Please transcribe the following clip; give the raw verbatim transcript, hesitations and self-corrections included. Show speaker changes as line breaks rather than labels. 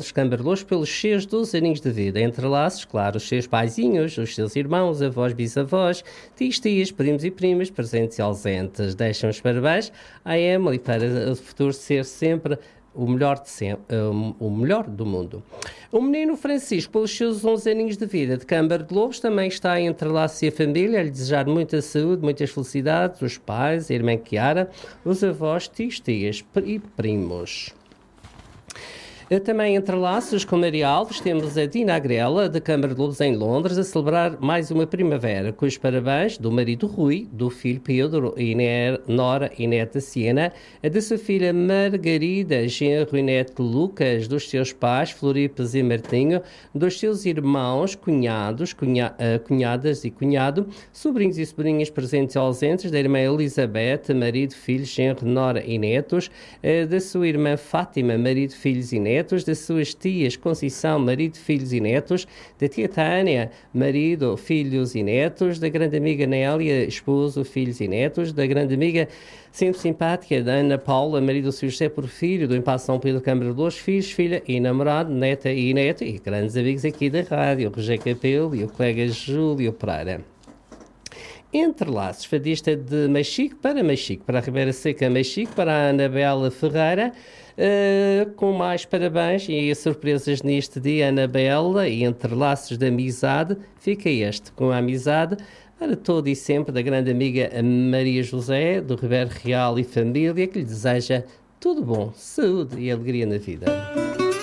Loures, Câmara de Loures, pelos seus doze aninhos de vida. Entre laços, claro, os seus paizinhos, os seus irmãos, avós, bisavós, tios, tias, primos e primas, presentes e ausentes. Deixam os parabéns à Emily para o futuro ser sempre o melhor, de sempre, um, o melhor do mundo. O menino Francisco, pelos seus onze aninhos de vida de Câmara de Lobos, também está entre laços e a família, a lhe desejar muita saúde, muitas felicidades, os pais, a irmã Chiara, os avós, tios, tias e primos. Também entre laços com Maria Alves temos a Dina Agrela, da Câmara de Lobos em Londres, a celebrar mais uma primavera, com os parabéns do marido Rui, do filho Pedro, Iner, Nora e neta Siena, a da sua filha Margarida, genro e neto Lucas, dos seus pais Floripes e Martinho, dos seus irmãos, cunhados, cunha, uh, cunhadas e cunhado, sobrinhos e sobrinhas presentes e ausentes, da irmã Elizabeth, marido, filhos, genro, Nora e netos, uh, da sua irmã Fátima, marido, filhos e netos, das suas tias Conceição, marido, filhos e netos, da tia Tânia, marido, filhos e netos, da grande amiga Nélia, esposo, filhos e netos, da grande amiga sempre simpática da Ana Paula, marido do seu José Porfírio, do Impasse São Pedro Câmara de Lobos, filhos, filha e namorado, neta e neto, e grandes amigos aqui da rádio, o Roger Capelo e o colega Júlio Pereira. Entre laços, fadista de Machique para Machique, para a Ribeira Seca Machique, para a Anabela Ferreira, uh, com mais parabéns e surpresas neste dia, Anabela, e entre laços de amizade, fica este, com a amizade para todo e sempre da grande amiga Maria José, do Ribeiro Real e família, que lhe deseja tudo bom, saúde e alegria na vida.